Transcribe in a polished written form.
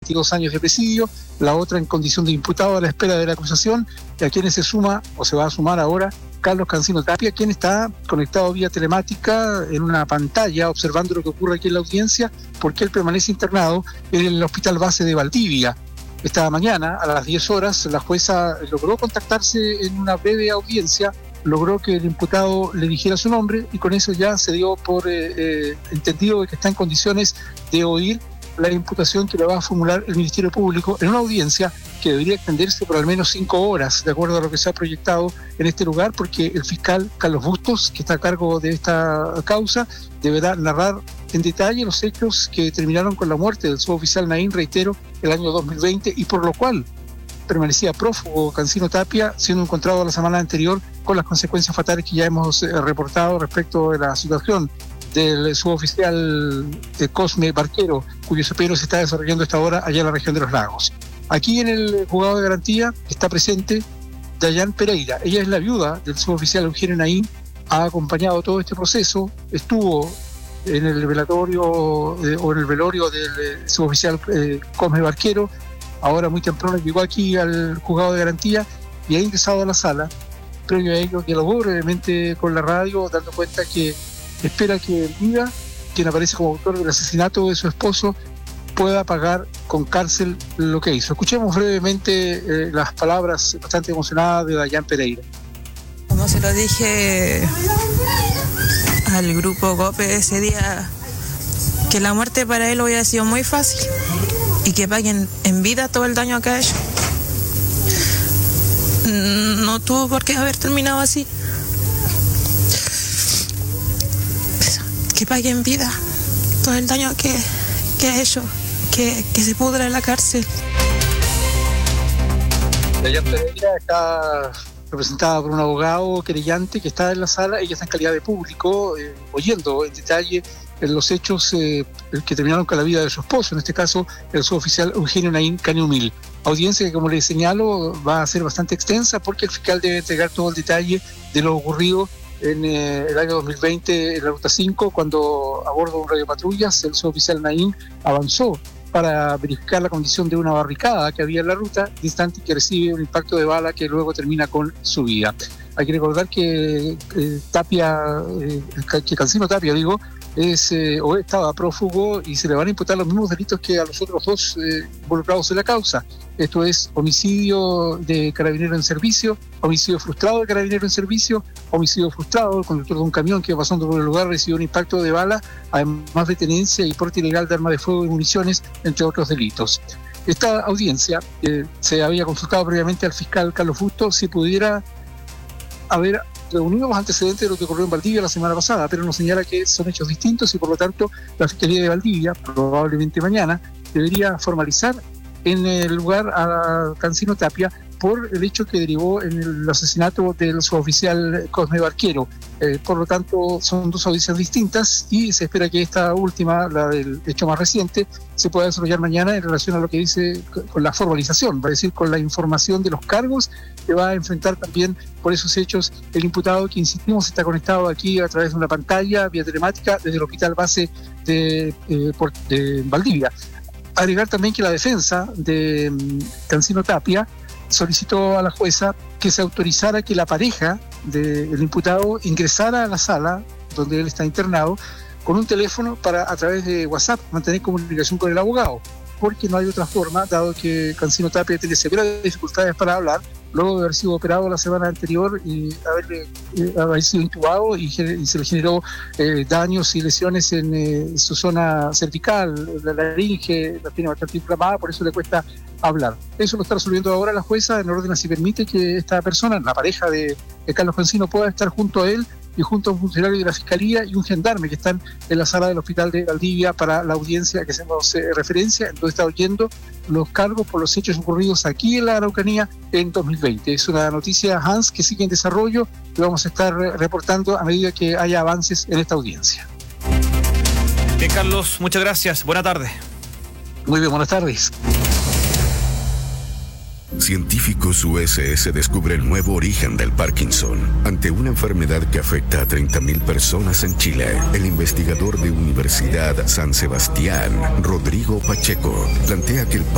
22 años de presidio, la otra en condición de imputado a la espera de la acusación, y a quienes se suma, o se va a sumar ahora, Carlos Cancino Tapia, quien está conectado vía telemática en una pantalla observando lo que ocurre aquí en la audiencia, porque él permanece internado en el Hospital Base de Valdivia. Esta mañana, a las 10 horas, la jueza logró contactarse en una breve audiencia, logró que el imputado le dijera su nombre y con eso ya se dio por entendido de que está en condiciones de oír la imputación que le va a formular el Ministerio Público en una audiencia que debería extenderse por al menos 5 horas, de acuerdo a lo que se ha proyectado en este lugar, porque el fiscal Carlos Bustos, que está a cargo de esta causa, deberá narrar en detalle los hechos que terminaron con la muerte del suboficial Naín, reitero, el año 2020, y por lo cual permanecía prófugo Cancino Tapia, siendo encontrado la semana anterior con las consecuencias fatales que ya hemos reportado respecto de la situación del suboficial Cosme Barquero, cuyo sepelio se está desarrollando a esta hora allá en la región de los Lagos. Aquí en el juzgado de garantía está presente Dayan Pereira. Ella es la viuda del suboficial Eugenio Naín, ha acompañado todo este proceso, estuvo en el velatorio o en el velorio del suboficial Cosme Barquero. Ahora muy temprano llegó aquí al juzgado de garantía y ha ingresado a la sala. Previo a ello dialogó brevemente con la radio, dando cuenta que espera que el Vida, quien aparece como autor del asesinato de su esposo, pueda pagar con cárcel lo que hizo. Escuchemos brevemente las palabras bastante emocionadas de Dayan Pereira. Como se lo dije al grupo GOPE ese día, que la muerte para él hubiera sido muy fácil y que paguen en vida todo el daño que ha hecho. No tuvo por qué haber terminado así. Que pague en vida todo el daño que ha hecho, que se pudra en la cárcel. Dayan Pereira está representada por un abogado querellante que está en la sala. Ella está en calidad de público, oyendo en detalle los hechos que terminaron con la vida de su esposo, en este caso el suboficial Eugenio Naín Cañumil. Audiencia que, como les señalo, va a ser bastante extensa porque el fiscal debe entregar todo el detalle de lo ocurrido en el año 2020 en la Ruta 5, cuando a bordo de un radiopatrullas el suboficial Naín avanzó para verificar la condición de una barricada que había en la ruta, instante que recibe un impacto de bala que luego termina con su vida. Hay que recordar que Cancino Tapia, o estaba prófugo y se le van a imputar los mismos delitos que a los otros dos involucrados en la causa. Esto es homicidio de carabinero en servicio, homicidio frustrado de carabinero en servicio, homicidio frustrado. El conductor de un camión que pasando por el lugar recibió un impacto de bala, además de tenencia y porte ilegal de arma de fuego y municiones, entre otros delitos. Esta audiencia se había consultado previamente al fiscal Carlos Bustos si pudiera haber reunido los antecedentes de lo que ocurrió en Valdivia la semana pasada, pero nos señala que son hechos distintos y por lo tanto la Fiscalía de Valdivia, probablemente mañana, debería formalizar en el lugar a Cancino Tapia por el hecho que derivó en el asesinato del suboficial Cosme Barquero. Por lo tanto, son dos audiencias distintas y se espera que esta última, la del hecho más reciente, se pueda desarrollar mañana en relación a lo que dice con la formalización, va a decir con la información de los cargos que va a enfrentar también por esos hechos el imputado, que insistimos está conectado aquí a través de una pantalla vía telemática desde el Hospital Base de Valdivia. Agregar también que la defensa de Cancino Tapia solicitó a la jueza que se autorizara que la pareja del imputado ingresara a la sala donde él está internado con un teléfono para, a través de WhatsApp, mantener comunicación con el abogado, porque no hay otra forma, dado que Cancino Tapia tiene severas dificultades para hablar, luego de haber sido operado la semana anterior y haber sido intubado y se le generó daños y lesiones en su zona cervical, la laringe la tiene bastante inflamada, por eso le cuesta hablar. Eso lo está resolviendo ahora la jueza en orden a si permite que esta persona, la pareja de Carlos Cancino, pueda estar junto a él y junto a un funcionario de la Fiscalía y un gendarme que están en la sala del Hospital de Valdivia para la audiencia que hacemos referencia, entonces está oyendo los cargos por los hechos ocurridos aquí en la Araucanía en 2020. Es una noticia, Hans, que sigue en desarrollo y vamos a estar reportando a medida que haya avances en esta audiencia. Bien, Carlos, muchas gracias. Buena tarde. Muy bien, buenas tardes. Científicos USS descubre el nuevo origen del Parkinson. Ante una enfermedad que afecta a 30.000 personas en Chile, el investigador de Universidad San Sebastián, Rodrigo Pacheco, plantea que el